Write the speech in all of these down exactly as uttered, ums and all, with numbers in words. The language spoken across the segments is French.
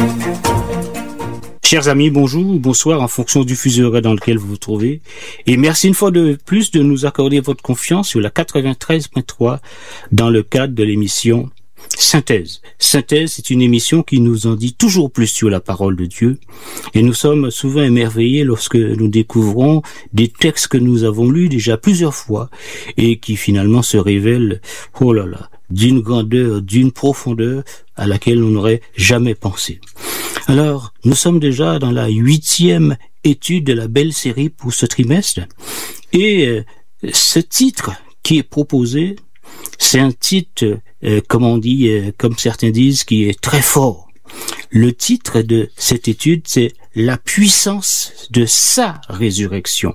Chers amis, bonjour ou bonsoir en fonction du fuseau horaire dans lequel vous vous trouvez. Et merci une fois de plus de nous accorder votre confiance sur la quatre-vingt-treize point trois dans le cadre de l'émission Synthèse. Synthèse, c'est une émission qui nous en dit toujours plus sur la parole de Dieu. Et nous sommes souvent émerveillés lorsque nous découvrons des textes que nous avons lus déjà plusieurs fois et qui finalement se révèlent, oh là là, d'une grandeur, d'une profondeur à laquelle on n'aurait jamais pensé. Alors, nous sommes déjà dans la huitième étude de la belle série pour ce trimestre. Et euh, ce titre qui est proposé, c'est un titre, euh, comme on dit, euh, comme certains disent, qui est très fort. Le titre de cette étude, c'est « La puissance de sa résurrection ».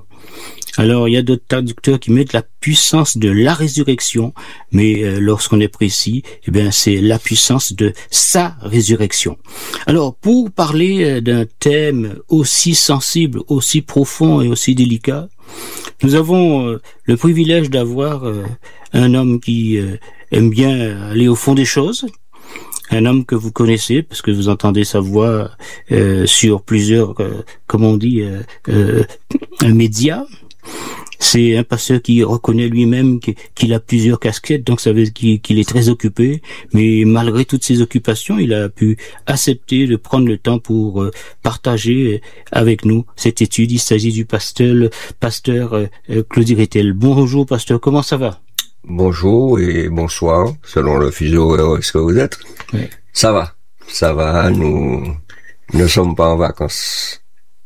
Alors, il y a d'autres traducteurs qui mettent la puissance de la résurrection, mais euh, lorsqu'on est précis, eh bien, c'est la puissance de sa résurrection. Alors, pour parler euh, d'un thème aussi sensible, aussi profond et aussi délicat, nous avons euh, le privilège d'avoir euh, un homme qui euh, aime bien aller au fond des choses, un homme que vous connaissez parce que vous entendez sa voix euh, sur plusieurs, euh, comme on dit, euh, euh, médias. C'est un pasteur qui reconnaît lui-même qu'il a plusieurs casquettes, donc ça veut dire qu'il est très occupé, mais malgré toutes ses occupations, il a pu accepter de prendre le temps pour partager avec nous cette étude. Il s'agit du pasteur, le pasteur Claudie Rétel. Bonjour pasteur, comment ça va? Bonjour et bonsoir, selon le fuseau horaire où est-ce que vous êtes. Oui. Ça va, ça va, nous ne sommes pas en vacances,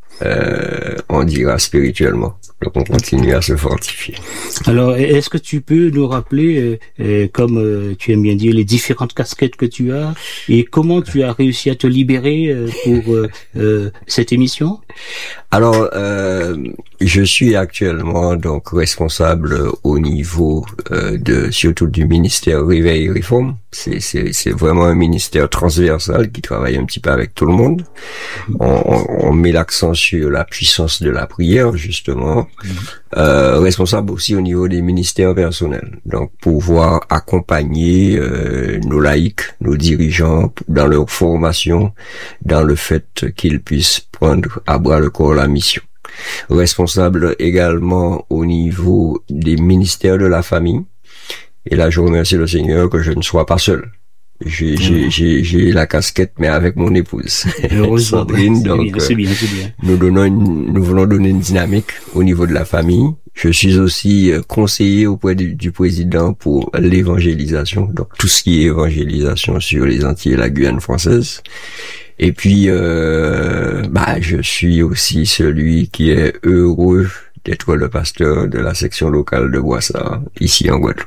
euh, on dira spirituellement. Donc on continue à se fortifier. Alors, est-ce que tu peux nous rappeler, euh, euh, comme euh, tu aimes bien dire, les différentes casquettes que tu as et comment tu as réussi à te libérer euh, pour euh, euh, cette émission? Alors, euh, je suis actuellement donc responsable au niveau euh, de surtout du ministère Réveil et Réforme. C'est c'est c'est vraiment un ministère transversal qui travaille un petit peu avec tout le monde. On, on, on met l'accent sur la puissance de la prière justement. Euh, responsable aussi au niveau des ministères personnels. Donc pouvoir accompagner euh, nos laïcs, nos dirigeants dans leur formation, dans le fait qu'ils puissent prendre à bras le corps la mission. Responsable également au niveau des ministères de la famille. Et là, je remercie le Seigneur que je ne sois pas seul. J'ai, j'ai, j'ai, j'ai la casquette, mais avec mon épouse, Sandrine. C'est donc, bien, c'est bien, c'est bien. Nous donnons une, nous voulons donner une dynamique au niveau de la famille. Je suis aussi conseiller auprès du, du président pour l'évangélisation, donc tout ce qui est évangélisation sur les Antilles et la Guyane française. Et puis, euh, bah, je suis aussi celui qui est heureux d'être le pasteur de la section locale de Boissard, ici en Guadeloupe.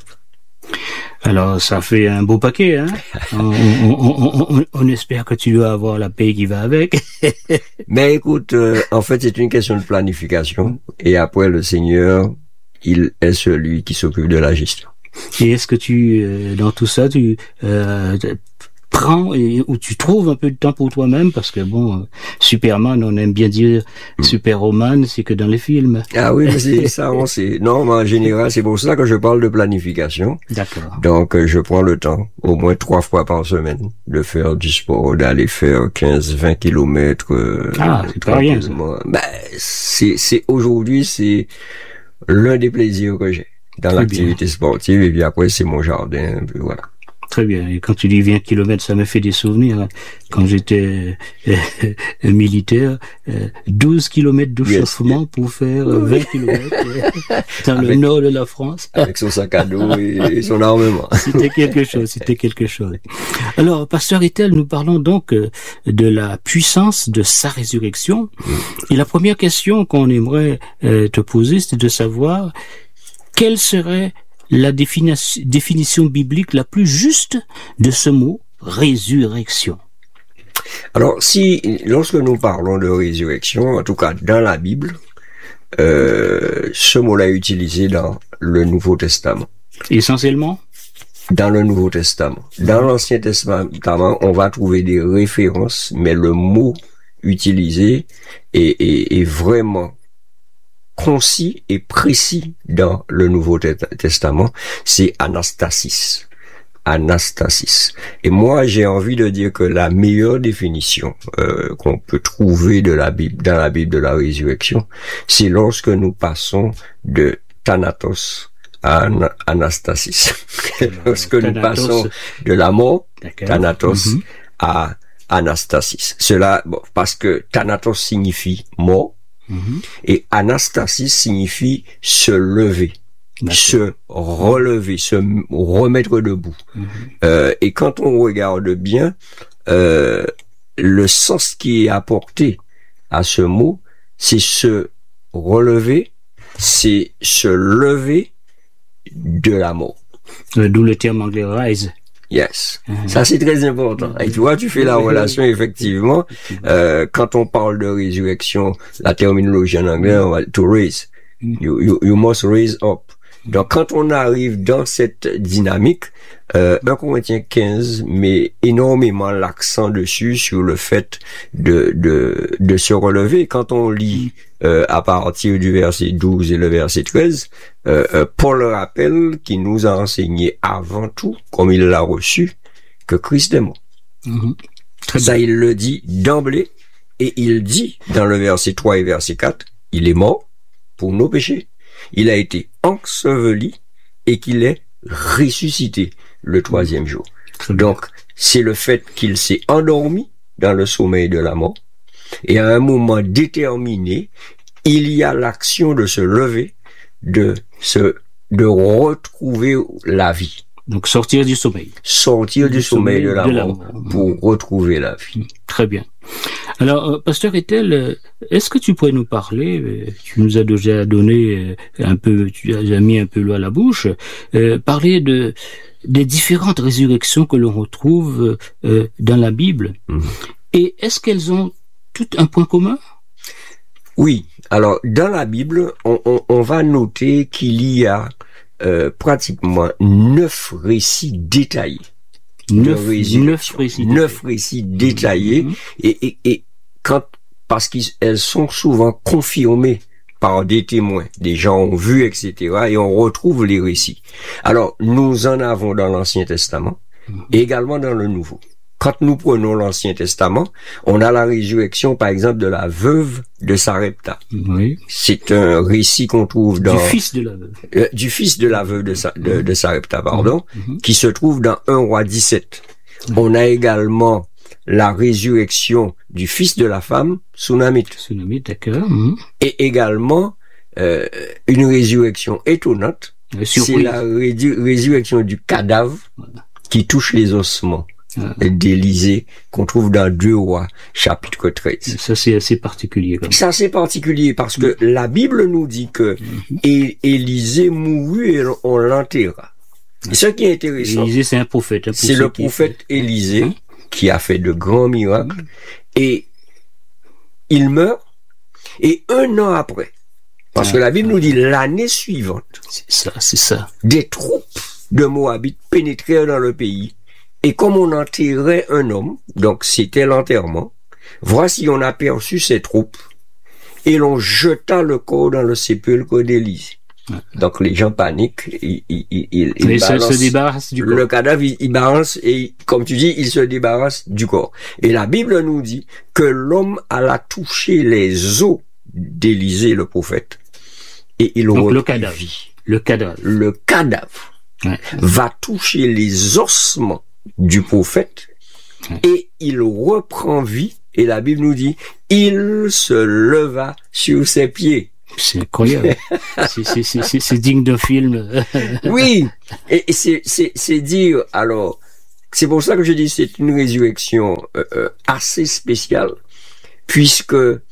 Alors, ça fait un beau paquet, hein. on, on, on, on, on espère que tu dois avoir la paye qui va avec. Mais écoute, euh, en fait, c'est une question de planification. Et après, le Seigneur, il est celui qui s'occupe de la gestion. Et est-ce que tu, euh, dans tout ça, tu euh, prends et où tu trouves un peu de temps pour toi-même, parce que bon, euh, Superman, on aime bien dire mm. Superwoman, c'est que dans les films. Ah oui, mais c'est ça, on sait. Non, mais en général, c'est pour ça que je parle de planification. D'accord. Donc, euh, je prends le temps, au moins trois fois par semaine, de faire du sport, d'aller faire quinze, vingt kilomètres. Euh, ah, c'est pas rien, ça. Ben, c'est, c'est, aujourd'hui, c'est l'un des plaisirs que j'ai dans Très l'activité bien. sportive, et puis après, c'est mon jardin, puis voilà. Très bien. Et quand tu dis vingt kilomètres, ça me fait des souvenirs. Quand j'étais euh, euh, militaire, euh, douze kilomètres de yes, chauffement yes. pour faire euh, vingt kilomètres euh, dans avec, le nord de la France. Avec son sac à dos et, et son armement. C'était quelque chose, c'était quelque chose. Alors, pasteur Rétel, nous parlons donc euh, de la puissance de sa résurrection. Mm. Et la première question qu'on aimerait euh, te poser, c'est de savoir quelle serait la défini- définition biblique la plus juste de ce mot résurrection. Alors, si, lorsque nous parlons de résurrection, en tout cas dans la Bible, euh, ce mot-là est utilisé dans le Nouveau Testament. Essentiellement? Dans le Nouveau Testament. Dans l'Ancien Testament, on va trouver des références, mais le mot utilisé est, est, est vraiment concis et précis dans le Nouveau Testament, c'est anastasis. anastasis. Et moi, j'ai envie de dire que la meilleure définition euh, qu'on peut trouver de la Bible, dans la Bible de la résurrection, c'est lorsque nous passons de Thanatos à an- Anastasis. Lorsque nous Thanatos. passons de la mort, D'accord. Thanatos, Mhm. à Anastasis. Cela, bon, parce que Thanatos signifie mort, Mhm. et Anastasis signifie se lever, D'accord. se relever, se m- remettre debout. Mhm. Euh, et quand on regarde bien, euh, le sens qui est apporté à ce mot, c'est se relever, c'est se lever de la mort. Euh, D'où le terme anglais rise. Yes. Mhm. Ça, c'est très important. Et tu vois, tu fais la relation, effectivement. Euh, quand on parle de résurrection, la terminologie en anglais, on va to raise. You, you, you must raise up. Donc, quand on arrive dans cette dynamique, euh, un Corinthiens quinze met énormément l'accent dessus sur le fait de, de, de se relever. Quand on lit euh, à partir du verset douze et le verset treize, euh, euh, Paul rappelle qu'il nous a enseigné avant tout, comme il l'a reçu, que Christ est mort. Mhm. Très Ça, bien. il le dit d'emblée, et il dit dans le verset trois et verset quatre, il est mort pour nos péchés. Il a été enseveli et qu'il est ressuscité le troisième jour. Très bien. Donc, c'est le fait qu'il s'est endormi dans le sommeil de la mort, et à un moment déterminé, il y a l'action de se lever, de se, de retrouver la vie. Donc sortir du sommeil. Sortir du, Du sommeil, sommeil de la de la mort mort. pour retrouver la vie. Très bien. Alors, euh, Pasteur Ethel, euh, est-ce que tu pourrais nous parler, euh, tu nous as déjà donné euh, un peu, tu as déjà mis un peu l'eau à la bouche, euh, parler de des différentes résurrections que l'on retrouve euh, dans la Bible. Mhm. Et est-ce qu'elles ont tout un point commun? Oui, alors dans la Bible, on, on, on va noter qu'il y a euh, pratiquement neuf récits détaillés. Neuf, de résurrection. neuf récits. Neuf récits détaillés, Mhm. et, et, et quand, parce qu'elles sont souvent confirmées par des témoins, des gens ont vu, et cetera, et on retrouve les récits. Alors, nous en avons dans l'Ancien Testament, et également dans le Nouveau. Quand nous prenons l'Ancien Testament, on a la résurrection, par exemple, de la veuve de Sarepta. Oui. C'est un récit qu'on trouve dans... Du fils de la veuve. euh, du fils de la veuve de, Sa- de, de Sarepta, pardon, Mhm. qui se trouve dans un roi dix-sept. On a également la résurrection du fils de la femme, Sunamite, Tsunami, d'accord. Mhm. et également euh, une résurrection étonnante, Euh, c'est surprise. la rédu- résurrection du cadavre qui touche les ossements Ah. d'Élisée, qu'on trouve dans deux Rois, chapitre treize. Ça, c'est assez particulier. Comme ça. Ça, c'est particulier parce que la Bible nous dit que É- Élisée mourut et on l'enterra. Et ce qui est intéressant, Élisée, c'est un prophète. hein, pour c'est ceux le qui- prophète Élisée Hein? qui a fait de grands miracles, et il meurt, et un an après, parce que la Bible nous dit l'année suivante, C'est ça, c'est ça. des troupes de Moabites pénétrèrent dans le pays, et comme on enterrait un homme, donc c'était l'enterrement, voici on aperçut ces troupes, et l'on jeta le corps dans le sépulcre d'Élisée. Donc les gens paniquent, ils, ils, ils, ils Mais se, balancent se débarrasse du corps. le cadavre, il, il balance, et comme tu dis, il se débarrasse du corps. Et la Bible nous dit que l'homme alla toucher les os d'Élisée le prophète, et il Donc le reprit cadavre. vie. Le cadavre. Le cadavre Ouais. va toucher les ossements du prophète, Ouais. et il reprend vie, et la Bible nous dit, il se leva sur ses pieds. C'est incroyable. c'est, c'est, c'est, c'est, c'est digne d'un film. Oui, et, et c'est, c'est, c'est dire, alors, c'est pour ça que je dis c'est une résurrection euh, euh, assez spéciale, puisque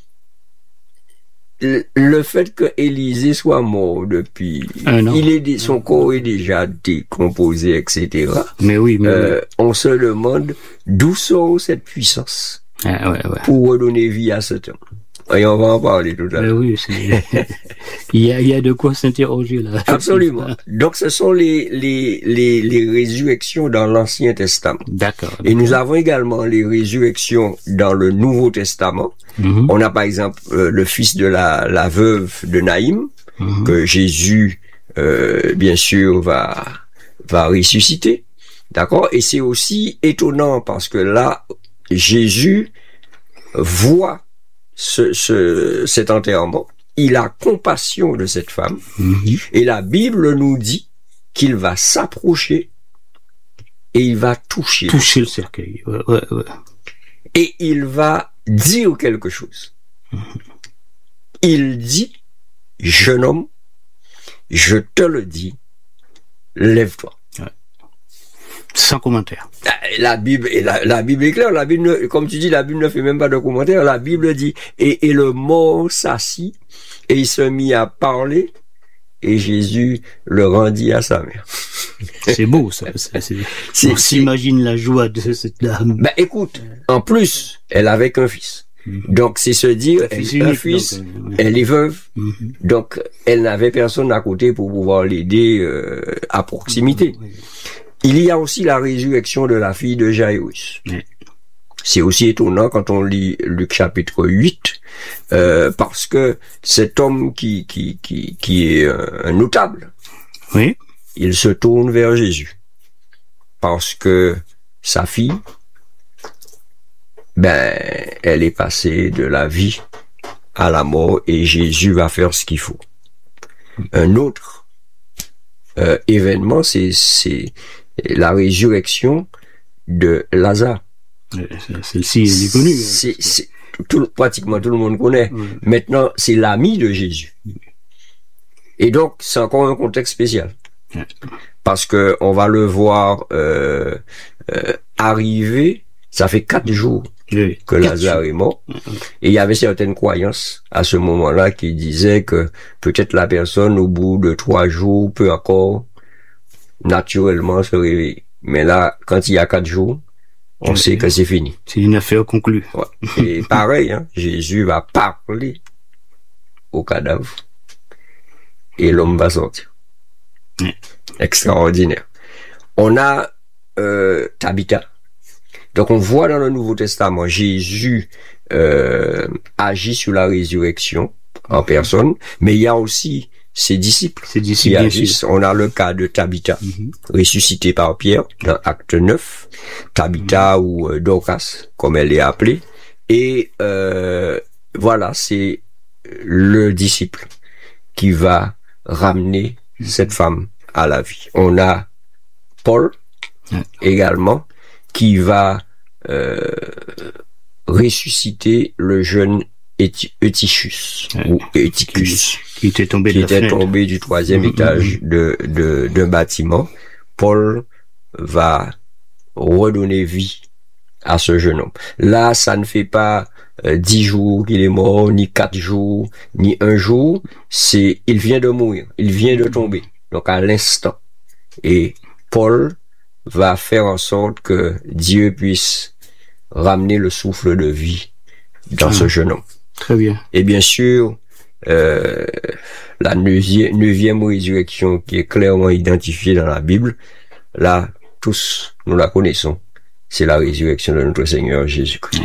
le, le fait que Élisée soit mort depuis, Un an. il est, dé- son corps est déjà décomposé, et cetera. Mais oui, mais Euh, on se demande d'où sort cette puissance oui. Ah, ouais, ouais. pour redonner vie à cet homme. Et on va en parler tout à Mais l'heure. oui, c'est... il y a, il y a de quoi s'interroger là. Absolument. Donc ce sont les, les, les, les résurrections dans l'Ancien Testament. D'accord. Et nous avons également les résurrections dans le Nouveau Testament. Mhm. On a par exemple euh, le fils de la, la veuve de Naïm, Mhm. que Jésus, euh, bien sûr, va, va ressusciter. D'accord? Et c'est aussi étonnant parce que là, Jésus voit ce, ce, cet enterrement. Il a compassion de cette femme. Mm-hmm. Et la Bible nous dit qu'il va s'approcher et il va toucher. Toucher le cercueil. Ouais, ouais, ouais. Et il va dire quelque chose. Mm-hmm. Il dit, jeune homme, je te le dis, lève-toi. Ouais. Sans commentaire. La Bible, la, la Bible est claire. La Bible, comme tu dis, la Bible ne fait même pas de commentaire. La Bible dit, et, et le mort s'assit, et il se mit à parler, et Jésus le rendit à sa mère. C'est beau, ça. ça c'est, c'est, on s'imagine la joie de cette dame. Ben, écoute, en plus, elle avait qu'un fils. Mm-hmm. Donc, c'est se dire, un fils, elle, unique, un fils donc, euh, elle est veuve. Mm-hmm. Donc, elle n'avait personne à côté pour pouvoir l'aider euh, à proximité. Mm-hmm. Il y a aussi la résurrection de la fille de Jaïrus. Mm-hmm. C'est aussi étonnant quand on lit Luc chapitre huit, euh, parce que cet homme qui qui qui qui est un notable, oui, il se tourne vers Jésus parce que sa fille, ben, elle est passée de la vie à la mort et Jésus va faire ce qu'il faut. Un autre euh, événement, c'est c'est la résurrection de Lazare. Celle-ci, elle est connue. C'est, c'est, tout, pratiquement tout le monde connaît. Oui. Maintenant, c'est l'ami de Jésus. Et donc, c'est encore un contexte spécial. Oui. Parce que on va le voir euh, euh, arriver, ça fait quatre jours oui. que quatre Lazare jours. est mort. Oui. Et il y avait certaines croyances à ce moment-là qui disaient que peut-être la personne, au bout de trois jours, peut encore naturellement se réveiller. Mais là, quand il y a quatre jours, on sait que c'est fini. C'est une affaire conclue. Ouais. Et pareil, hein, Jésus va parler au cadavre et l'homme va sortir. Mm. Extraordinaire. On a euh, Tabitha. Donc on voit dans le Nouveau Testament Jésus euh, agit sur la résurrection en mm. personne, mais il y a aussi ses disciples, ses disciples qui agissent. On a le cas de Tabitha, mm-hmm. ressuscité par Pierre dans Acte neuf, Tabitha mm-hmm. ou euh, Dorcas, comme elle est appelée. Et euh, voilà, c'est le disciple qui va ramener mm-hmm. cette femme à la vie. On a Paul mm-hmm. également qui va euh, ressusciter le jeune Eutychus ouais. ou Eutychus qui était tombé, qui de était la tombé du troisième mmh, étage mmh. de, de, d'un bâtiment. Paul va redonner vie à ce jeune homme. Là, ça ne fait pas euh, dix jours qu'il est mort, ni quatre jours, ni un jour. C'est, il vient de mourir, il vient de tomber. Donc, à l'instant. Et Paul va faire en sorte que Dieu puisse ramener le souffle de vie dans ah. ce jeune homme. Très bien. Et bien sûr, euh, la neuvième, neuvième résurrection qui est clairement identifiée dans la Bible, là, tous, nous la connaissons. C'est la résurrection de notre Seigneur Jésus-Christ.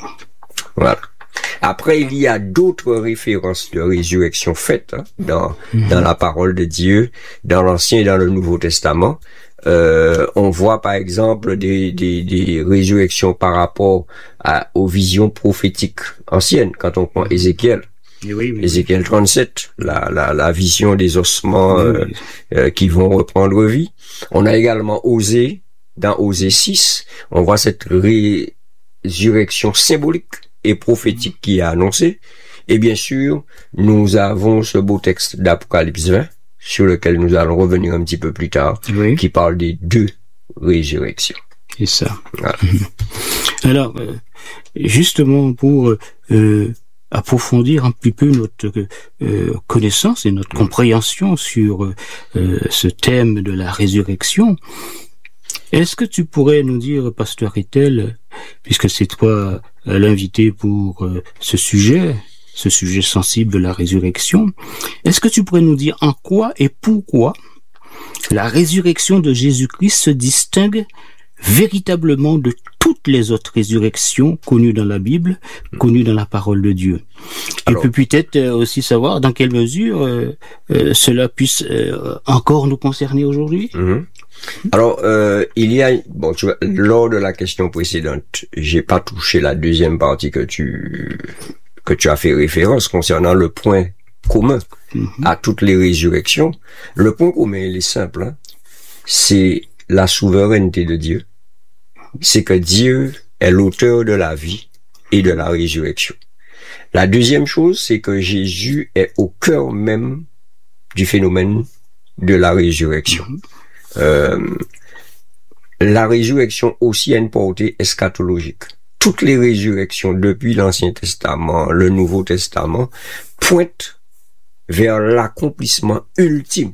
Voilà. Après, il y a d'autres références de résurrection faites hein, dans, mm-hmm. dans la parole de Dieu, dans l'Ancien et dans le Nouveau Testament. Euh, on voit par exemple des, des, des résurrections par rapport à, aux visions prophétiques anciennes. Quand on prend Ézéchiel, oui, oui, oui. Ézéchiel trente-sept, la, la, la vision des ossements oui, euh, oui. Euh, qui vont reprendre vie. On a également Osée, dans Osée six, on voit cette résurrection symbolique et prophétique qui est annoncée. Et bien sûr, nous avons ce beau texte d'Apocalypse vingt, sur lequel nous allons revenir un petit peu plus tard, oui. qui parle des deux résurrections. C'est ça. Voilà. Alors, euh, justement, pour euh, approfondir un petit peu notre euh, connaissance et notre mmh. compréhension sur euh, ce thème de la résurrection, est-ce que tu pourrais nous dire, Pasteur Etel, puisque c'est toi l'invité pour euh, ce sujet, ce sujet sensible de la résurrection, est-ce que tu pourrais nous dire en quoi et pourquoi la résurrection de Jésus-Christ se distingue véritablement de toutes les autres résurrections connues dans la Bible, connues dans la parole de Dieu? Alors, et puis peut-être aussi savoir dans quelle mesure euh, euh, cela puisse euh, encore nous concerner aujourd'hui. Mm-hmm. Alors, euh, il y a, bon, tu vois, lors de la question précédente, j'ai pas touché la deuxième partie que tu, que tu as fait référence concernant le point commun mm-hmm. à toutes les résurrections. Le point commun, il est simple, hein. C'est la souveraineté de Dieu. C'est que Dieu est l'auteur de la vie et de la résurrection. La deuxième chose, c'est que Jésus est au cœur même du phénomène de la résurrection. Mm-hmm. Euh, la résurrection aussi a une portée eschatologique. Toutes les résurrections depuis l'Ancien Testament, le Nouveau Testament, pointent vers l'accomplissement ultime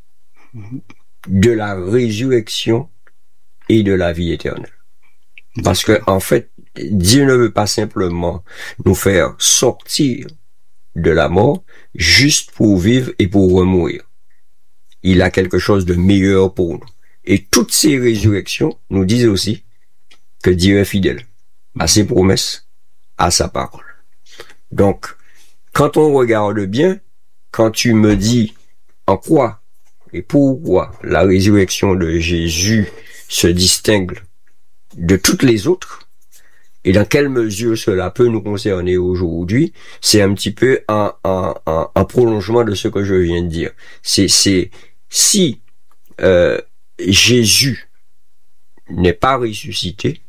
de la résurrection et de la vie éternelle. Parce que, en fait, Dieu ne veut pas simplement nous faire sortir de la mort juste pour vivre et pour remourir. Il a quelque chose de meilleur pour nous. Et toutes ces résurrections nous disent aussi que Dieu est fidèle à ses promesses, à sa parole. Donc, quand on regarde bien, quand tu me dis en quoi et pourquoi la résurrection de Jésus se distingue de toutes les autres, et dans quelle mesure cela peut nous concerner aujourd'hui, c'est un petit peu un, un, un, un prolongement de ce que je viens de dire. C'est, c'est, si euh, Jésus n'est pas ressuscité,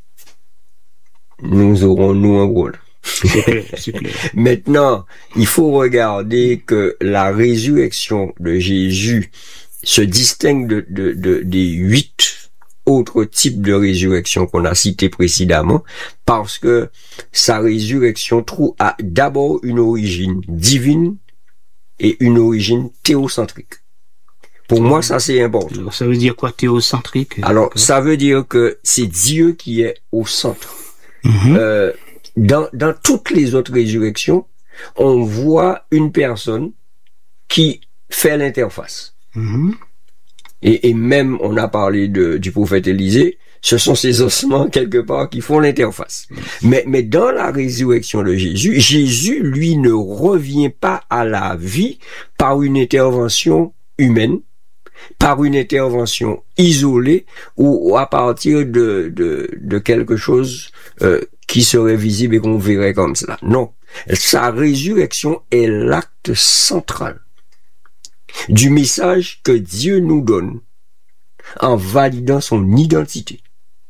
nous aurons nous un rôle. C'est clair, c'est clair. Maintenant, il faut regarder que la résurrection de Jésus se distingue de, de, de, des huit autres types de résurrection qu'on a cités précédemment, parce que sa résurrection trouve a d'abord une origine divine et une origine théocentrique. Pour moi, ça c'est important. Alors, ça veut dire quoi, théocentrique? Alors, ça veut dire que c'est Dieu qui est au centre. Mm-hmm. Euh, dans, dans toutes les autres résurrections, on voit une personne qui fait l'interface. Mm-hmm. Et, et même, on a parlé de, du prophète Élisée, ce sont ces ossements quelque part qui font l'interface. Mais, mais dans la résurrection de Jésus, Jésus, lui, ne revient pas à la vie par une intervention humaine, par une intervention isolée ou, ou à partir de, de, de quelque chose euh, qui serait visible et qu'on verrait comme cela. Non, sa résurrection est l'acte central du message que Dieu nous donne en validant son identité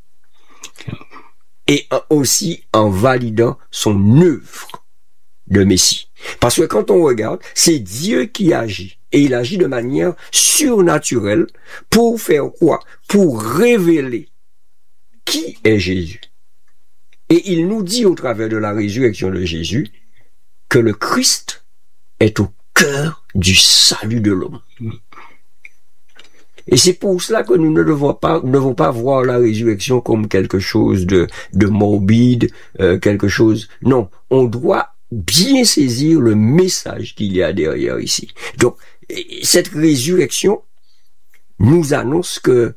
et aussi en validant son œuvre de Messie. Parce que quand on regarde, c'est Dieu qui agit. Et il agit de manière surnaturelle pour faire quoi? Pour révéler qui est Jésus. Et il nous dit au travers de la résurrection de Jésus que le Christ est au cœur du salut de l'homme. Et c'est pour cela que nous ne devons pas, ne devons pas voir la résurrection comme quelque chose de, de morbide, euh, quelque chose. Non, on doit bien saisir le message qu'il y a derrière ici. Donc, cette résurrection nous annonce que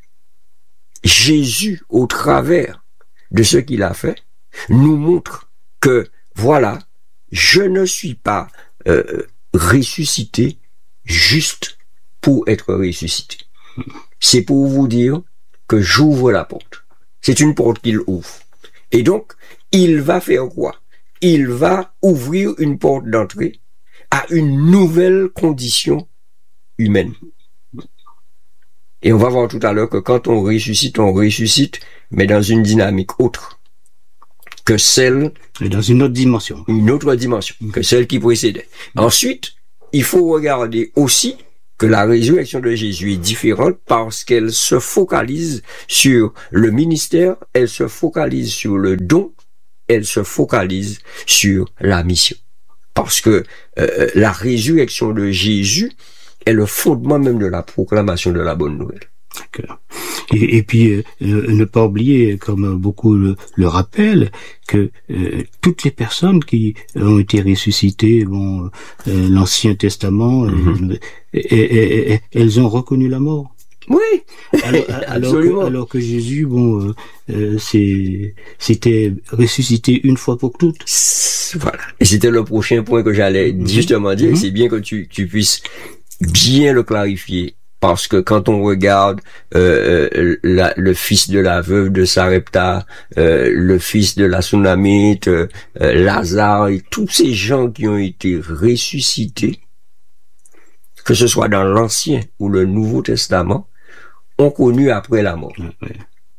Jésus, au travers de ce qu'il a fait, nous montre que, voilà, je ne suis pas euh, ressuscité juste pour être ressuscité. C'est pour vous dire que j'ouvre la porte. C'est une porte qu'il ouvre. Et donc, il va faire quoi? Il va ouvrir une porte d'entrée à une nouvelle condition humaine. Et on va voir tout à l'heure que quand on ressuscite, on ressuscite, mais dans une dynamique autre que celle... Et dans une autre dimension. Une autre dimension que celle qui précédait. Ensuite, il faut regarder aussi que la résurrection de Jésus est différente parce qu'elle se focalise sur le ministère, elle se focalise sur le don, elle se focalise sur la mission. Parce que euh, la résurrection de Jésus est le fondement même de la proclamation de la bonne nouvelle. D'accord. Et, et puis, euh, ne pas oublier, comme beaucoup le, le rappellent, que euh, toutes les personnes qui ont été ressuscitées, bon, euh, l'Ancien Testament, mm-hmm. euh, et, et, et, elles ont reconnu la mort. Oui, alors, alors, que, alors que Jésus, bon, euh, euh, c'est, c'était ressuscité une fois pour toutes. Voilà. Et c'était le prochain point que j'allais justement dire. Mm-hmm. C'est bien que tu, tu puisses bien le clarifier Parce que quand on regarde euh, la, le fils de la veuve de Sarepta, euh, le fils de la Sunamite, euh, Lazare, et tous ces gens qui ont été ressuscités, que ce soit dans l'Ancien ou le Nouveau Testament, ont connu après la mort. Ouais.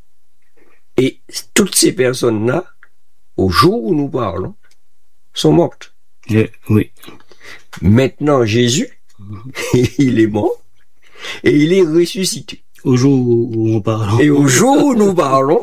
Et toutes ces personnes-là, au jour où nous parlons, sont mortes. Yeah, oui. Maintenant, Jésus, il est mort et il est ressuscité. Au jour où on parle. Et au jour où nous parlons,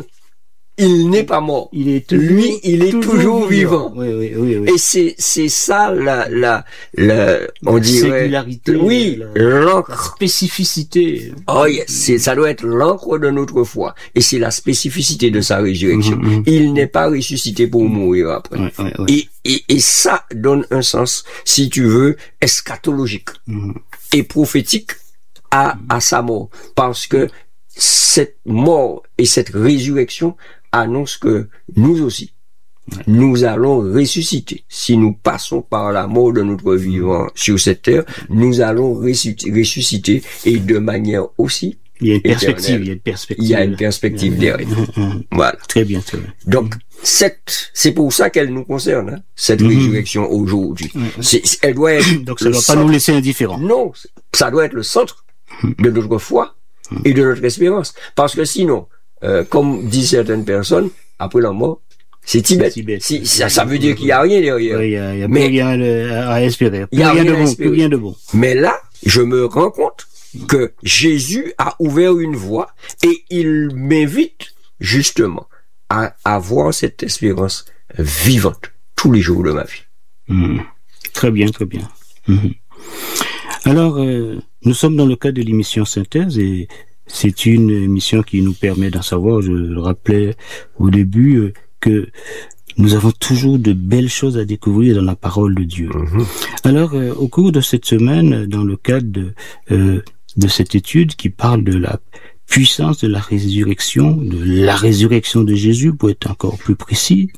il n'est pas mort. Il est toujours, Lui, il est toujours, toujours vivant. Oui, oui, oui, oui. Et c'est, c'est ça la, la, la, on la dirait. Singularité. Oui, la, l'encre. La spécificité. Oh yes, c'est, ça doit être l'encre de notre foi. Et c'est la spécificité de sa résurrection. Mm-hmm. Il n'est pas ressuscité pour mourir après. Ouais, ouais, ouais. Et, et, et ça donne un sens, si tu veux, eschatologique Mm-hmm. et prophétique à, à sa mort. Parce que cette mort et cette résurrection annonce que nous aussi, ouais. nous allons ressusciter. Si nous passons par la mort de notre vivant sur cette terre, nous allons ressusciter et de manière aussi il y a une perspective, éternelle. il y a une perspective. Il y a une perspective derrière. Mmh. Voilà. Très bien, très bien. Donc, cette, c'est pour ça qu'elle nous concerne, hein, cette mmh. résurrection aujourd'hui. Mmh. C'est, elle doit être. Donc, ça ne doit pas nous laisser indifférents. Non, ça doit être le centre de notre foi et de notre espérance. Parce que sinon, Euh, comme disent certaines personnes, après la mort, c'est Tibet. Tibet. Si, ça, ça veut dire qu'il n'y a rien derrière. Il oui, y a, y a mais, plus rien à espérer. Plus y a rien, rien de bon, plus rien de bon. Mais là, je me rends compte que Jésus a ouvert une voie et il m'invite justement à avoir cette espérance vivante tous les jours de ma vie. Mmh. Très bien, très bien. Mmh. Alors, euh, nous sommes dans le cadre de l'émission Synthèse et c'est une émission qui nous permet d'en savoir, je le rappelais au début, que nous avons toujours de belles choses à découvrir dans la parole de Dieu. Mmh. Alors, euh, au cours de cette semaine, dans le cadre de, euh, de cette étude qui parle de la puissance de la résurrection, de la résurrection de Jésus, pour être encore plus précis,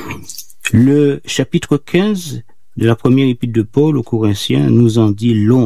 le chapitre quinze de la première épître de Paul aux Corinthiens nous en dit long.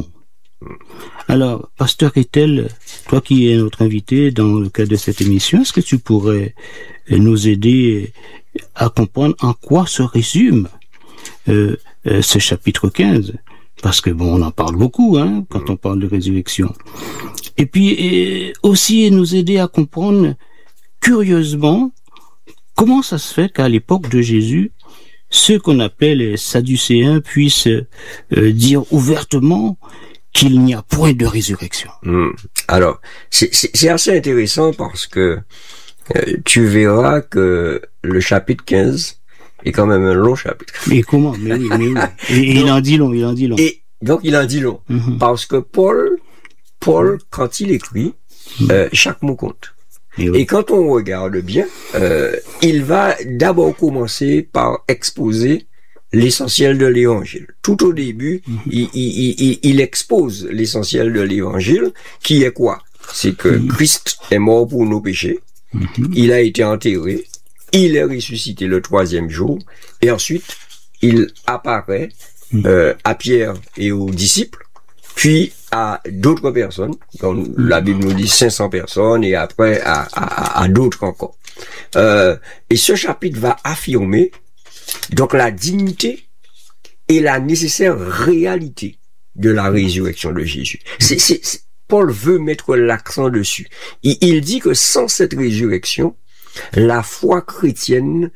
Alors, Pasteur Etel, toi qui es notre invité dans le cadre de cette émission, est-ce que tu pourrais nous aider à comprendre en quoi se résume euh, euh, ce chapitre quinze? Parce que bon, on en parle beaucoup, hein, quand on parle de résurrection. Et puis et aussi nous aider à comprendre curieusement comment ça se fait qu'à l'époque de Jésus, ceux qu'on appelait les Sadducéens puissent euh, dire ouvertement qu'il n'y a point de résurrection. Mmh. Alors, c'est, c'est, c'est assez intéressant parce que euh, tu verras que le chapitre quinze est quand même un long chapitre. Mais comment? Mais oui, mais oui. Et, et donc, il en dit long, il en dit long. Et donc, il en dit long. Mmh. Parce que Paul, Paul, quand il écrit, mmh. euh, chaque mot compte. Et, oui. Et quand on regarde bien, euh, il va d'abord commencer par exposer l'essentiel de l'évangile. Tout au début, mm-hmm. il, il, il, il expose l'essentiel de l'évangile, qui est quoi? C'est que mm-hmm. Christ est mort pour nos péchés, mm-hmm. il a été enterré, il est ressuscité le troisième jour, et ensuite, il apparaît mm-hmm. euh, à Pierre et aux disciples, puis à d'autres personnes, comme mm-hmm. la Bible nous dit cinq cents personnes, et après à, à, à d'autres encore. Euh, et ce chapitre va affirmer donc la dignité et la nécessaire réalité de la résurrection de Jésus. C'est, c'est, c'est, Paul veut mettre l'accent dessus. Il, il dit que sans cette résurrection, la foi chrétienne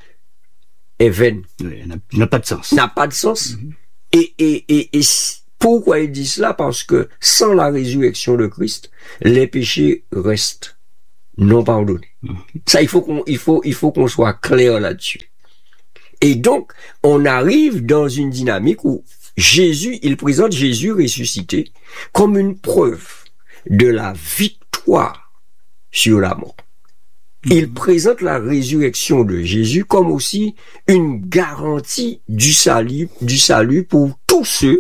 est vaine. Oui, n'a, n'a pas de sens. N'a pas de sens. Mm-hmm. Et, et, et, et pourquoi il dit cela? Parce que sans la résurrection de Christ, les péchés restent non pardonnés. Mm-hmm. Ça, il faut qu'on, il faut, il faut qu'on soit clair là-dessus. Et donc, on arrive dans une dynamique où Jésus, il présente Jésus ressuscité comme une preuve de la victoire sur la mort. Il présente la résurrection de Jésus comme aussi une garantie du salut, du salut pour tous ceux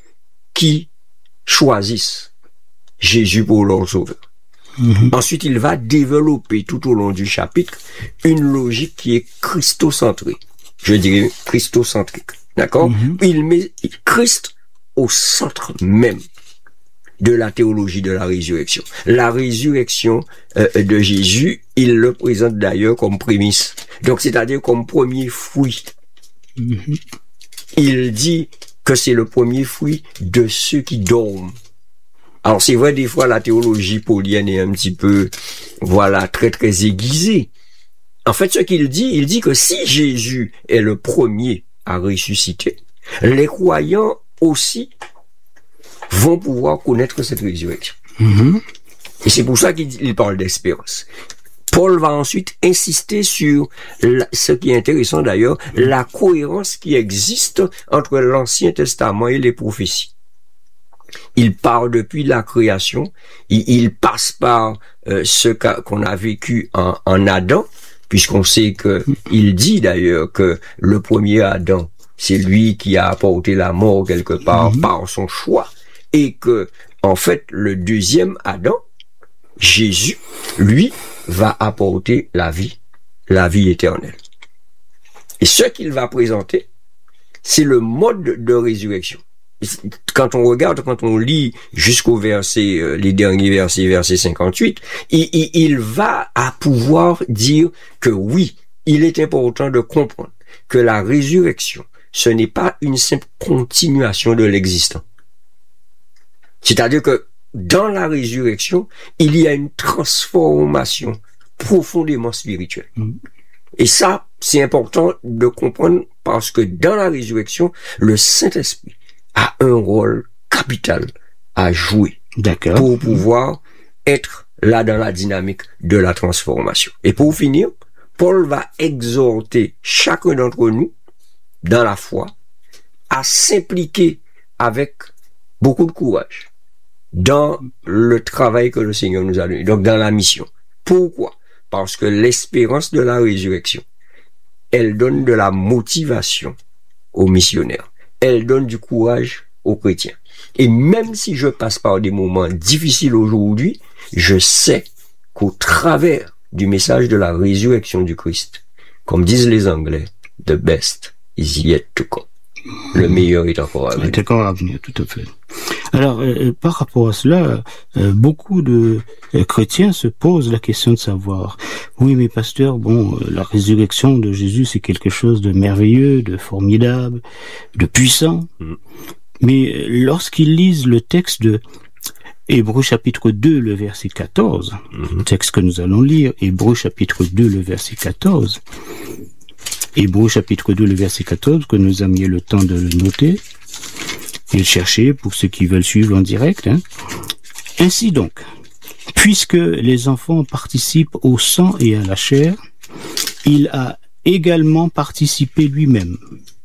qui choisissent Jésus pour leur sauveur. Mm-hmm. Ensuite, il va développer tout au long du chapitre une logique qui est christocentrée. Je dirais christocentrique, d'accord? Mm-hmm. Il met Christ au centre même de la théologie de la résurrection. La résurrection euh, de Jésus, il le présente d'ailleurs comme prémisse. Donc, c'est-à-dire comme premier fruit. Mm-hmm. Il dit que c'est le premier fruit de ceux qui dorment. Alors, c'est vrai, des fois, la théologie paulienne est un petit peu, voilà, très, très aiguisée. En fait, ce qu'il dit, il dit que si Jésus est le premier à ressusciter, les croyants aussi vont pouvoir connaître cette résurrection. Mm-hmm. Et c'est pour ça qu'il il parle d'espérance. Paul va ensuite insister sur la, ce qui est intéressant d'ailleurs, la cohérence qui existe entre l'Ancien Testament et les prophéties. Il part depuis la création, il, il passe par euh, ce qu'a, qu'on a vécu en, en Adam, puisqu'on sait que il dit d'ailleurs que le premier Adam, c'est lui qui a apporté la mort quelque part mm-hmm. par son choix, et que en fait le deuxième Adam, Jésus, lui, va apporter la vie, la vie éternelle. Et ce qu'il va présenter, c'est le mode de résurrection. Quand on regarde, quand on lit jusqu'au verset, euh, les derniers versets, verset cinquante-huit, il, il, il va à pouvoir dire que oui, il est important de comprendre que la résurrection, ce n'est pas une simple continuation de l'existant. C'est-à-dire que dans la résurrection, il y a une transformation profondément spirituelle. Mmh. Et ça, c'est important de comprendre parce que dans la résurrection, le Saint-Esprit a un rôle capital à jouer. D'accord. Pour pouvoir être là dans la dynamique de la transformation. Et pour finir, Paul va exhorter chacun d'entre nous, dans la foi, à s'impliquer avec beaucoup de courage dans le travail que le Seigneur nous a donné, donc dans la mission. Pourquoi? Parce que l'espérance de la résurrection, elle donne de la motivation aux missionnaires. Elle donne du courage aux chrétiens. Et même si je passe par des moments difficiles aujourd'hui, je sais qu'au travers du message de la résurrection du Christ, comme disent les Anglais, the best is yet to come. Le meilleur est encore à venir. Est encore à venir, tout à fait. Alors, euh, par rapport à cela, euh, beaucoup de euh, chrétiens se posent la question de savoir, oui, mais pasteur, bon, euh, la résurrection de Jésus, c'est quelque chose de merveilleux, de formidable, de puissant. Mm. Mais euh, lorsqu'ils lisent le texte de Hébreux chapitre deux, le verset quatorze, mm-hmm. texte que nous allons lire, Hébreux chapitre deux, le verset quatorze, Hébreux chapitre deux, le verset quatorze, que nous avons mis le temps de le noter et le chercher pour ceux qui veulent suivre en direct. Hein. Ainsi donc, puisque les enfants participent au sang et à la chair, il a également participé lui-même,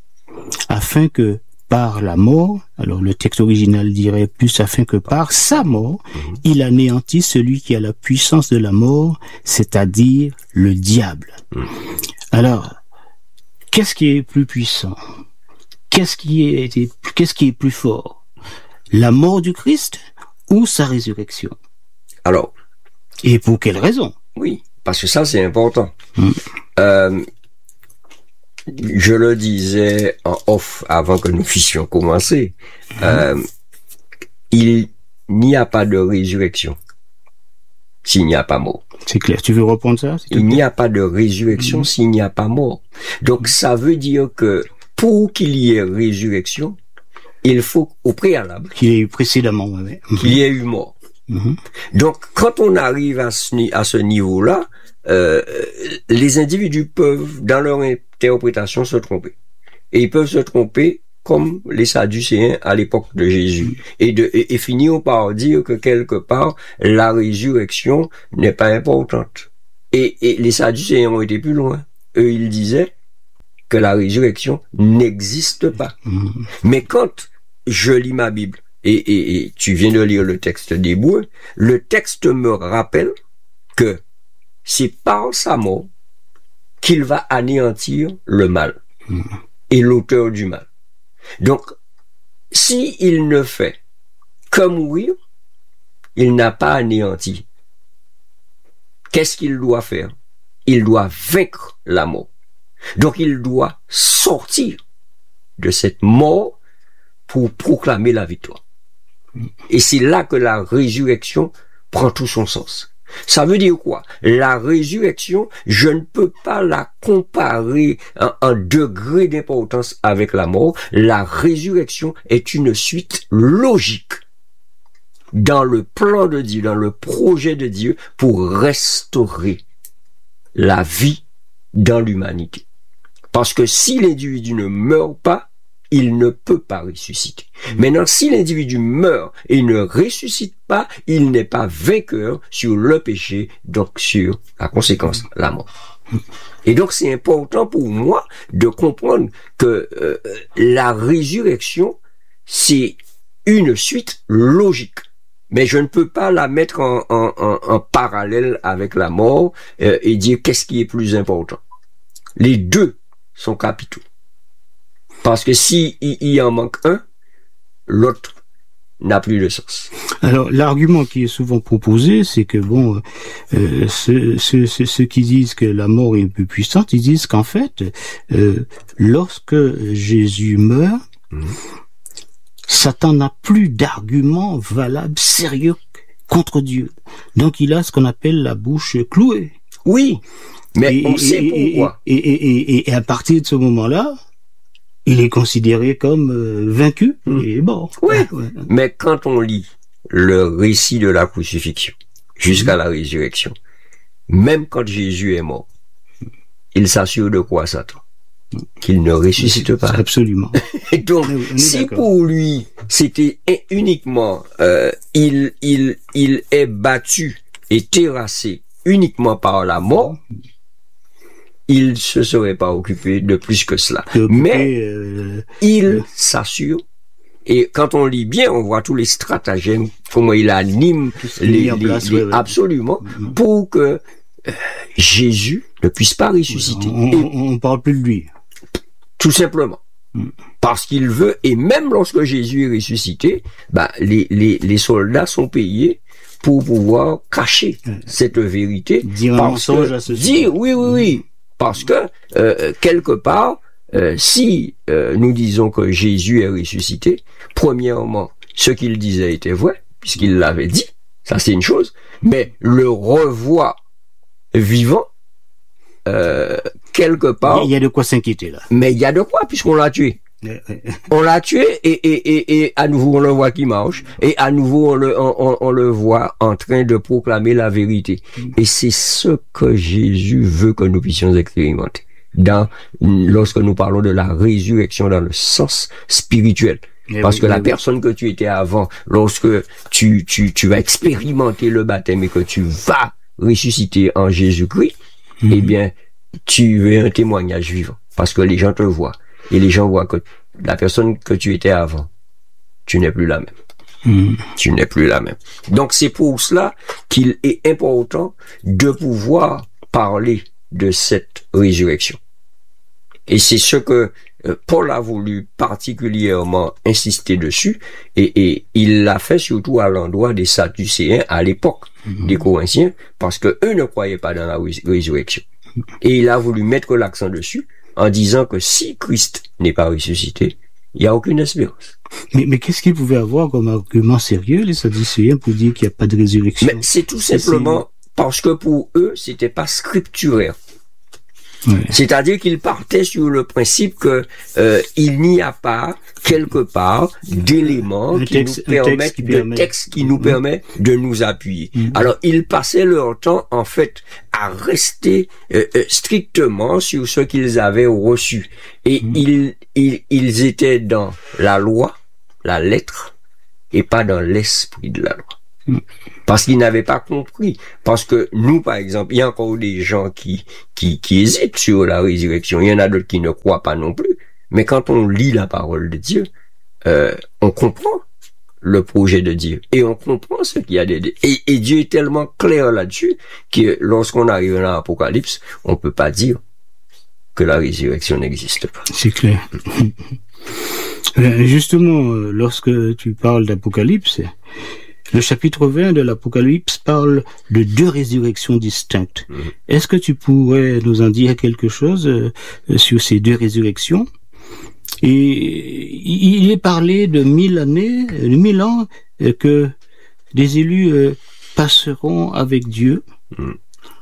afin que par la mort, alors le texte original dirait plus afin que par sa mort, il anéantisse celui qui a la puissance de la mort, c'est-à-dire le diable. Alors, qu'est-ce qui est plus puissant? Qu'est-ce qui est, qu'est-ce qui est plus fort? La mort du Christ ou sa résurrection? Alors. Et pour quelle raison? Oui, parce que ça, c'est important. Hum. Euh, je le disais en off avant que nous puissions commencer. Hum. Euh, il n'y a pas de résurrection s'il n'y a pas mort. C'est clair. Tu veux reprendre ça? Il n'y a pas de résurrection mmh. s'il n'y a pas mort. Donc, ça veut dire que pour qu'il y ait résurrection, il faut au préalable qu'il y ait eu précédemment, ouais. qu'il y ait eu mort. Mmh. Donc, quand on arrive à ce, à ce niveau-là, euh, les individus peuvent, dans leur interprétation, se tromper. Et ils peuvent se tromper comme les Sadducéens à l'époque de Jésus, et, de, et, et finir par dire que quelque part, la résurrection n'est pas importante. Et, et les Sadducéens ont été plus loin. Eux, ils disaient que la résurrection n'existe pas. Mmh. Mais quand je lis ma Bible, et, et, et tu viens de lire le texte d'Hébreux, le texte me rappelle que c'est par sa mort qu'il va anéantir le mal, mmh. et l'auteur du mal. Donc, si il ne fait que mourir, il n'a pas anéanti. Qu'est-ce qu'il doit faire? Il doit vaincre la mort. Donc, il doit sortir de cette mort pour proclamer la victoire. Et c'est là que la résurrection prend tout son sens. Ça veut dire quoi? La résurrection, je ne peux pas la comparer en, en degré d'importance avec la mort. La résurrection est une suite logique dans le plan de Dieu, dans le projet de Dieu pour restaurer la vie dans l'humanité. Parce que si l'individu ne meurt pas, il ne peut pas ressusciter. Maintenant, si l'individu meurt et ne ressuscite pas, il n'est pas vainqueur sur le péché, donc sur la conséquence, la mort. Et donc, c'est important pour moi de comprendre que euh, la résurrection, c'est une suite logique. Mais je ne peux pas la mettre en, en, en, en parallèle avec la mort euh, et dire qu'est-ce qui est plus important. Les deux sont capitaux. Parce que si il, il en manque un, l'autre n'a plus de sens. Alors, l'argument qui est souvent proposé, c'est que bon, euh, ceux, ceux, ceux qui disent que la mort est plus puissante, ils disent qu'en fait, euh, lorsque Jésus meurt, mmh. Satan n'a plus d'arguments valables, sérieux contre Dieu. Donc, il a ce qu'on appelle la bouche clouée. Oui, mais et, on et, sait pourquoi. Et, et, et, et, et à partir de ce moment-là, il est considéré comme euh, vaincu mmh. et mort. Oui, ouais. Mais quand on lit le récit de la crucifixion jusqu'à mmh. la résurrection, même quand Jésus est mort, il s'assure de quoi, Satan? Qu'il ne ressuscite pas. Absolument. Et donc, si pour lui, c'était uniquement, euh, il, il, il est battu et terrassé uniquement par la mort, il se serait pas occupé de plus que cela. Occupé, Mais euh, il euh, s'assure. Et quand on lit bien, on voit tous les stratagèmes, comment il anime les, les, place, les, ouais, absolument, ouais. pour que euh, Jésus ne puisse pas ressusciter. On ne parle plus de lui. Tout simplement. Mm. Parce qu'il veut, et même lorsque Jésus est ressuscité, bah, les, les, les soldats sont payés pour pouvoir cacher mm. cette vérité. Dire un mensonge à ce sujet. Dire, oui, oui, oui. Parce que, euh, quelque part, euh, si euh, nous disons que Jésus est ressuscité, premièrement, ce qu'il disait était vrai, puisqu'il l'avait dit, ça c'est une chose, mais le revoir vivant, euh, quelque part... Il y a de quoi s'inquiéter là. Mais il y a de quoi, puisqu'on l'a tué. On l'a tué et, et, et, et à nouveau on le voit qui marche et à nouveau on le, on, on le voit en train de proclamer la vérité. Et c'est ce que Jésus veut que nous puissions expérimenter dans, lorsque nous parlons de la résurrection dans le sens spirituel. Et Parce oui, que la oui. personne que tu étais avant, lorsque tu, tu, tu vas expérimenter le baptême et que tu vas ressusciter en Jésus-Christ, mm-hmm. eh bien, tu es un témoignage vivant. Parce que les gens te voient. Et les gens voient que la personne que tu étais avant, tu n'es plus la même. Mmh. Tu n'es plus la même. Donc c'est pour cela qu'il est important de pouvoir parler de cette résurrection. Et c'est ce que euh, Paul a voulu particulièrement insister dessus, et, et il l'a fait surtout à l'endroit des Sadducéens à l'époque, mmh. des Corinthiens, parce que eux ne croyaient pas dans la rés- résurrection. Et il a voulu mettre l'accent dessus, en disant que si Christ n'est pas ressuscité, il n'y a aucune espérance. Mais, mais qu'est-ce qu'ils pouvaient avoir comme argument sérieux, les Sadducéens, pour dire qu'il n'y a pas de résurrection? Mais c'est tout simplement c'est... parce que pour eux, c'était pas scripturaire. Ouais. C'est-à-dire qu'ils partaient sur le principe que euh, il n'y a pas quelque part d'éléments qui texte, nous permettent, qui de permet... textes qui nous mmh. permet de nous appuyer. Mmh. Alors ils passaient leur temps en fait à rester euh, euh, strictement sur ce qu'ils avaient reçu, et mmh. ils, ils ils étaient dans la loi, la lettre, et pas dans l'esprit de la loi. Mmh. Parce qu'ils n'avaient pas compris. Parce que nous, par exemple, il y a encore des gens qui, qui, qui hésitent sur la résurrection. Il y en a d'autres qui ne croient pas non plus. Mais quand on lit la parole de Dieu, euh, on comprend le projet de Dieu. Et on comprend ce qu'il y a de... Et, et Dieu est tellement clair là-dessus que lorsqu'on arrive dans l'Apocalypse, on peut pas dire que la résurrection n'existe pas. C'est clair. Justement, lorsque tu parles d'Apocalypse, le chapitre vingt de l'Apocalypse parle de deux résurrections distinctes. Mmh. Est-ce que tu pourrais nous en dire quelque chose euh, sur ces deux résurrections? Et il est parlé de mille années, de mille ans euh, que des élus euh, passeront avec Dieu. Mm.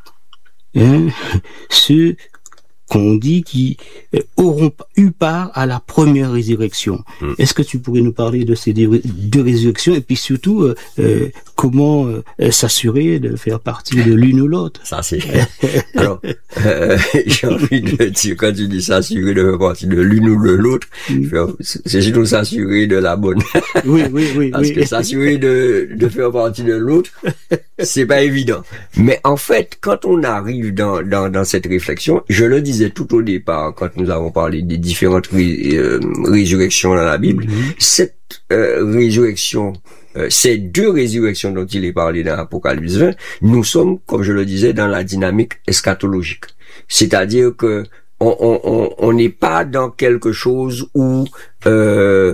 Hein, ceux qu'on dit qui euh, auront eu part à la première résurrection. Mm. Est-ce que tu pourrais nous parler de ces deux, deux résurrections et puis surtout euh, euh, comment euh, s'assurer de faire partie de l'une ou l'autre? Ça c'est. Alors, euh, j'ai envie de dire, quand tu dis s'assurer de faire partie de l'une ou de l'autre, mm. c'est surtout s'assurer de la bonne. Oui, oui, oui. Parce oui. que s'assurer de, de faire partie de l'autre, c'est pas évident. Mais en fait, quand on arrive dans, dans, dans cette réflexion, je le disais tout au départ, quand nous avons parlé des différentes ré, euh, résurrections dans la Bible, mm-hmm. cette euh, résurrection, euh, ces deux résurrections dont il est parlé dans Apocalypse vingt, nous sommes, comme je le disais, dans la dynamique eschatologique. C'est-à-dire que on on on on n'est pas dans quelque chose où euh,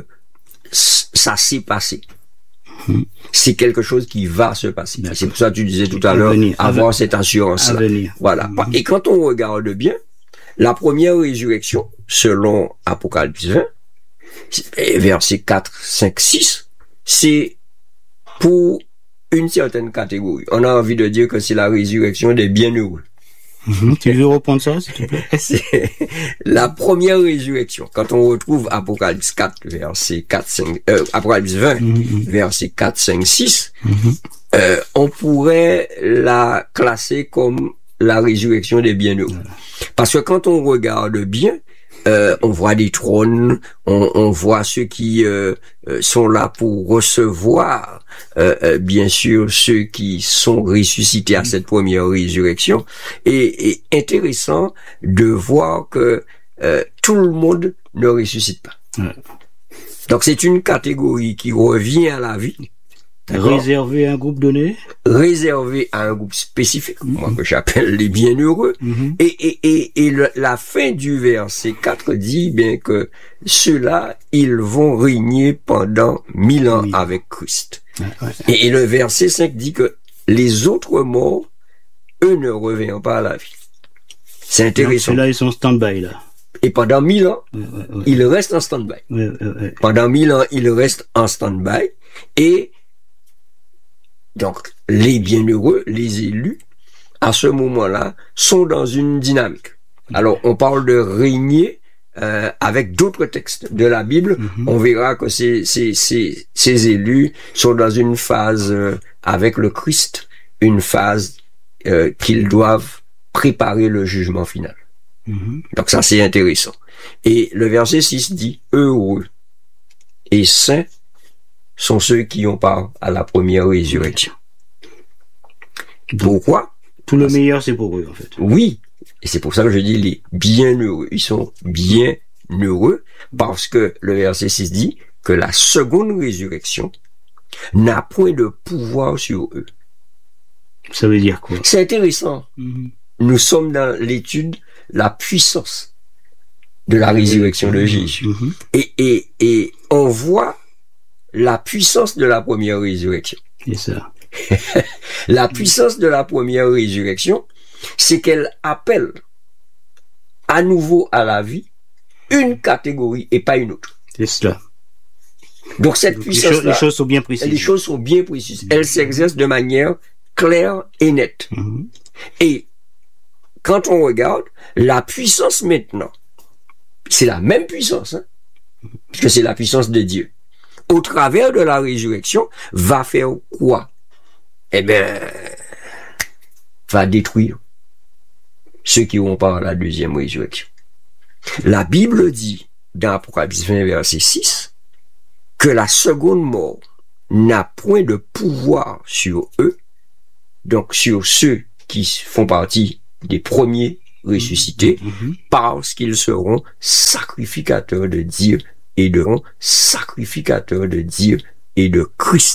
ça s'est passé. Mmh. C'est quelque chose qui va se passer. D'accord. C'est pour ça que tu disais tout à l'heure, avoir cette assurance-là. Voilà. Mmh. Et quand on regarde bien, la première résurrection, selon Apocalypse vingt, versets quatre, cinq, six, c'est pour une certaine catégorie. On a envie de dire que c'est la résurrection des bienheureux. Mmh, tu veux reprendre ça, s'il te plaît? C'est la première résurrection. Quand on retrouve Apocalypse quatre, verset quatre, cinq, euh, Apocalypse vingt, mmh. verset quatre, cinq, six, mmh. euh, on pourrait la classer comme la résurrection des bienheureux. Mmh. Parce que quand on regarde bien, Euh, on voit des trônes, on, on voit ceux qui euh, sont là pour recevoir, euh, euh, bien sûr, ceux qui sont ressuscités à cette première résurrection. Et, et intéressant de voir que euh, tout le monde ne ressuscite pas. Ouais. Donc c'est une catégorie qui revient à la vie. Réservé à un groupe donné? Réservé à un groupe spécifique, mm-hmm. moi que j'appelle les bienheureux. Mm-hmm. Et, et, et, et le, la fin du verset quatre dit bien que ceux-là, ils vont régner pendant mille ans oui. avec Christ. Ouais, ouais. Et, et le verset cinq dit que les autres morts, eux ne reviennent pas à la vie. C'est intéressant. Ceux-là, ils sont stand-by, là. Et pendant mille ans, ouais, ouais, ouais. ils restent en stand-by. Ouais, ouais, ouais. Pendant mille ans, ils restent en stand-by. Et donc, les bienheureux, les élus, à ce moment-là, sont dans une dynamique. Alors, on parle de régner euh, avec d'autres textes de la Bible. Mm-hmm. On verra que ces, ces, ces, ces élus sont dans une phase euh, avec le Christ, une phase euh, qu'ils doivent préparer le jugement final. Mm-hmm. Donc ça, c'est intéressant. Et le verset six dit, heureux et saints sont ceux qui ont part à la première résurrection. Pourquoi? Tout le meilleur, c'est pour eux, en fait. Oui. Et c'est pour ça que je dis les bienheureux. Ils sont bienheureux parce que le verset six dit que la seconde résurrection n'a point de pouvoir sur eux. Ça veut dire quoi? C'est intéressant. Mm-hmm. Nous sommes dans l'étude la puissance de la résurrection de Jésus. Mm-hmm. Et, et, et on voit la puissance de la première résurrection. C'est ça. La puissance de la première résurrection, c'est qu'elle appelle à nouveau à la vie une catégorie et pas une autre. C'est cela. Donc cette puissance-là, les, les choses sont bien précises. Les choses sont bien précises. Mm-hmm. Elles s'exercent de manière claire et nette. Mm-hmm. Et quand on regarde, la puissance maintenant, c'est la même puissance, hein, puisque c'est la puissance de Dieu. Au travers de la résurrection, va faire quoi? Eh bien, va détruire ceux qui vont par la deuxième résurrection. La Bible dit, dans Apocalypse vingt, verset six, que la seconde mort n'a point de pouvoir sur eux, donc sur ceux qui font partie des premiers ressuscités, mmh. parce qu'ils seront sacrificateurs de Dieu et de sacrificateurs de Dieu et de Christ.